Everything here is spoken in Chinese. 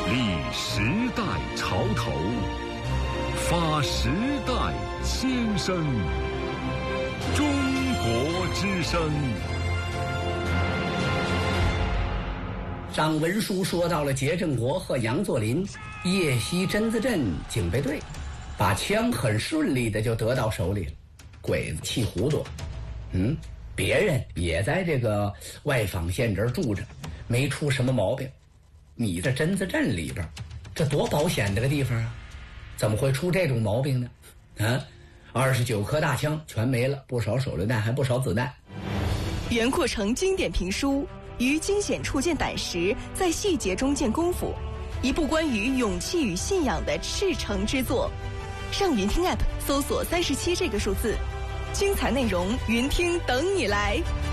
立时代潮头，发时代先声。中国之声。 上文书说到了节振国和杨作霖夜袭榛子镇警备队，把枪很顺利的就得到手里了。鬼子气糊涂，别人也在这个外坊县这儿住着，没出什么毛病。你这榛子镇里边，这多保险的个地方啊，怎么会出这种毛病呢？29颗大枪全没了，不少手榴弹，还不少子弹。 袁阔成经典评书于惊险处见胆识，在细节中见功夫，一部关于勇气与信仰的赤诚之作。上云听 App 搜索37这个数字，精彩内容云听等你来。